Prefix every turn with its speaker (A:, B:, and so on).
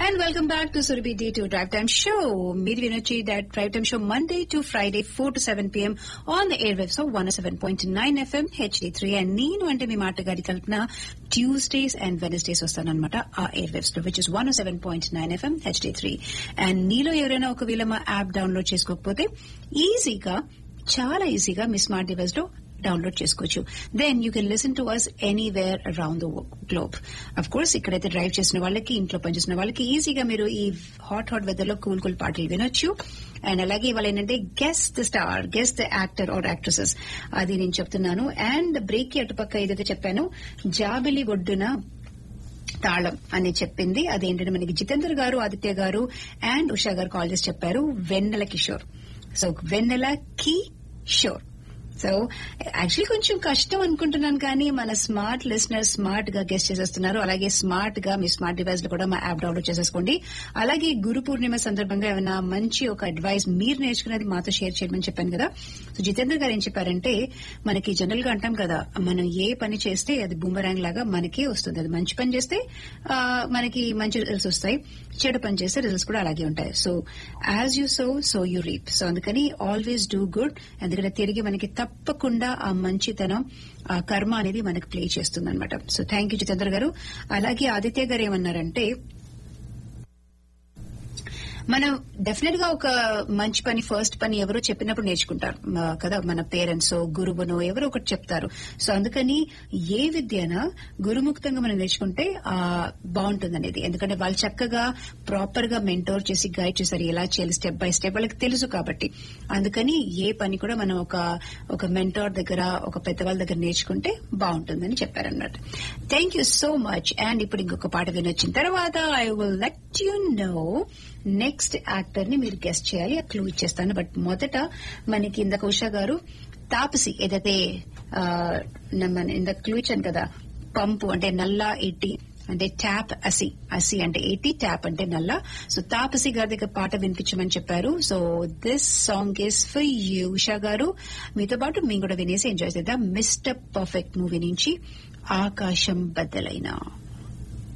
A: And welcome back to Surabhi D2 Drive Time Show. Meet Vinochi, that Drive Time Show Monday to Friday 4 to 7 p.m. on the airwaves of 107.9 FM HD3. And నేను అంటే మీ మాటగారి కల్పన Tuesdays and Wednesdays వస్తానన్నమాట ఆ airwaves లో, which is 107.9 FM HD3. And మీలో ఎవరైనా ఒకవేళ మా app download చేసుకోకపోతే చాలా ఈజీగా మీ స్మార్ట్ డివైస్ లో డౌన్లోడ్ చేసుకోవచ్చు. Then you can listen to us anywhere around the globe. Of course ఇక్కడైతే డ్రైవ్ చేసిన వాళ్ళకి, ఇంట్లో పనిచేసిన వాళ్ళకి ఈజీగా మీరు ఈ హాట్ వెదర్ లో కూల్ పాటలు వినొచ్చు. అండ్ అలాగే ఇవాళ ఏంటంటే guess the star, guess the actor are actresses, అది నేను చెప్తున్నాను. అండ్ బ్రేక్ కి అటుపక్క ఏదైతే చెప్పానో జాబిలి ఒడ్డున తాళం అని చెప్పింది, అదేంటంటే మనకి జితేందర్ గారు, ఆదిత్య గారు అండ్ ఉషా గారు కాల్ చేసి చెప్పారు వెన్నెల కిషోర్. సో వెన్నెల కిషోర్. సో యాక్చువల్లీ కొంచెం కష్టం అనుకుంటున్నాను, కానీ మన స్మార్ట్ లిసనర్ స్మార్ట్ గా గెస్ట్ చేసేస్తున్నారు. అలాగే స్మార్ట్ గా మీ స్మార్ట్ డివైస్ లో కూడా మా యాప్ డౌన్లోడ్ చేసేసుకోండి. అలాగే గురు పూర్ణిమ సందర్భంగా ఏమైనా మంచి ఒక అడ్వైస్ మీరు నేర్చుకునేది మాతో షేర్ చేయమని చెప్పాను కదా. సో జితేందర్ గారు ఏం చెప్పారంటే, మనకి జనరల్ గా అంటాం కదా, మనం ఏ పని చేస్తే అది బూమరాంగ్ లాగా మనకే వస్తుంది. అది మంచి పని చేస్తే మనకి మంచి రిజల్ట్స్ వస్తాయి, చెడు పని చేస్తే రిజల్ట్స్ కూడా అలాగే ఉంటాయి. So as you so you reap. So అందుకని ఆల్వేస్ డూ గుడ్, ఎందుకంటే తిరిగి మనకి తప్పకుండా ఆ మంచితనం, ఆ కర్మ అనేది మనకు ప్లే చేస్తుంది అనమాట. సో థ్యాంక్ యూ జితేందర్ గారు. అలాగే ఆదిత్య గారు ఏమన్నారంటే, మనం డెఫినెట్ గా ఒక మంచి పని, ఫస్ట్ పని ఎవరో చెప్పినప్పుడు నేర్చుకుంటారు కదా, మన పేరెంట్స్, గురువునో ఎవరో ఒకటి చెప్తారు. సో అందుకని ఏ విద్యనా గురుముక్తంగా మనం నేర్చుకుంటే బాగుంటుంది అనేది. ఎందుకంటే వాళ్ళు చక్కగా ప్రాపర్ గా మెంటోర్ చేసి గైడ్ చేశారు, ఎలా చేయాలి స్టెప్ బై స్టెప్, వాళ్ళకి తెలుసు కాబట్టి. అందుకని ఏ పని కూడా మనం ఒక మెంటోర్ దగ్గర, ఒక పెద్దవాళ్ళ దగ్గర నేర్చుకుంటే బాగుంటుందని చెప్పారన్నమాట. Thank you so much. And ఇప్పుడు ఇంకొక పాట వినొచ్చిన తర్వాత I will let you know next actor ని మీరు గెస్ట్ చేయాలి. ఆ క్లూ ఇచ్చేస్తాను. బట్ మొదట మనకి ఇందాక ఉషా గారు తాపసి ఏదైతే ఇందాక క్లూ ఇచ్చాను కదా, పంపు అంటే నల్ల 80 అంటే ట్యాప్, అసి అంటే 80, ట్యాప్ అంటే నల్ల. సో తాపసి గారి దగ్గర పాట వినిపించమని చెప్పారు. So this song is for you Usha గారు. మీతో పాటు మేము కూడా వినేసి ఎంజాయ్ చేద్దాం. మిస్టర్ పర్ఫెక్ట్ మూవీ నుంచి ఆకాశం బద్దలైనా.